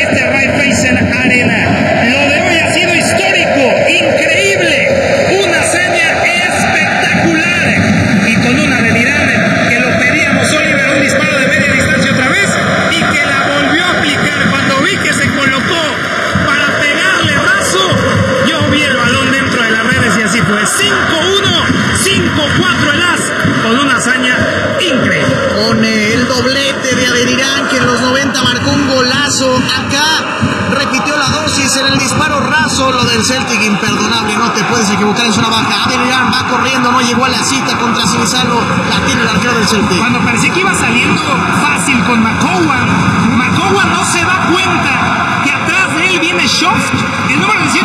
este Raiffeisen Arena. Lo de hoy ha sido histórico, increíble, una hazaña espectacular y con una de Dirán que lo pedíamos, Oliver, un disparo de media distancia otra vez y que la volvió a aplicar. Cuando vi que se colocó para pegarle Razo, yo vi el balón dentro de las redes y así fue. 5-1, 5-4 el As con una hazaña increíble. Con el doblete de Adeniran, que en los 90 marcó un golazo. Acá repitió la dosis en el disparo Razo. Lo del Celtic, imperdonable, no te puedes equivocar, es una baja. Adeniran va corriendo, no llegó a la cita contra Sinisalo. La tiene el arquero del Celtic. Cuando parecía que iba saliendo fácil con McCowan no se da cuenta que atrás de él viene Schoft, el número 17